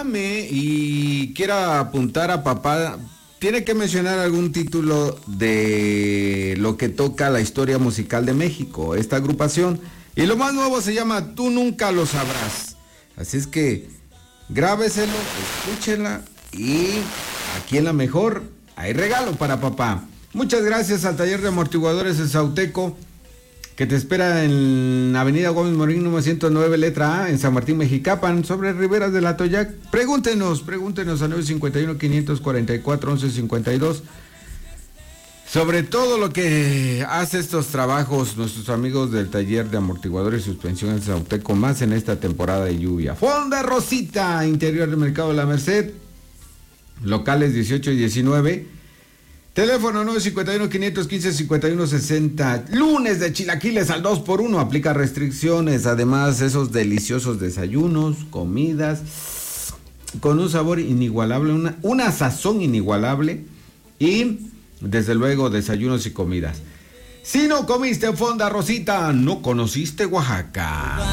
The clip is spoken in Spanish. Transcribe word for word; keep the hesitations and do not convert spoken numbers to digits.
llame y quiera apuntar a papá, tiene que mencionar algún título de lo que toca la historia musical de México, esta agrupación. Y lo más nuevo se llama Tú Nunca Lo Sabrás. Así es que grábeselo, escúchenla y aquí en La Mejor hay regalo para papá. Muchas gracias al Taller de Amortiguadores El Sauteco, que te espera en Avenida Gómez Morín, número ciento nueve, letra A, en San Martín, Mexicapan, sobre Riberas del Atoyac. Pregúntenos, pregúntenos a nueve cinco uno, cinco cuatro cuatro, once cincuenta y dos. Sobre todo lo que hace estos trabajos nuestros amigos del Taller de Amortiguadores y Suspensión El Sauteco, más en esta temporada de lluvia. Fonda Rosita, interior del Mercado de la Merced, locales dieciocho y diecinueve. Teléfono nueve cinco uno, cinco uno cinco, cincuenta y uno sesenta. Lunes de chilaquiles al dos por uno. Aplica restricciones. Además, esos deliciosos desayunos, comidas, con un sabor inigualable, una, una sazón inigualable. Y, desde luego, desayunos y comidas. Si no comiste Fonda Rosita, no conociste Oaxaca.